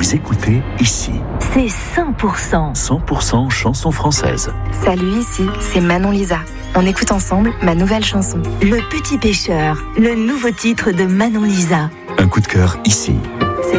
Vous écoutez Ici. C'est 100%. 100% chanson française. Salut, ici, c'est Manon Lisa. On écoute ensemble ma nouvelle chanson. Le Petit Pêcheur, le nouveau titre de Manon Lisa. Un coup de cœur ici.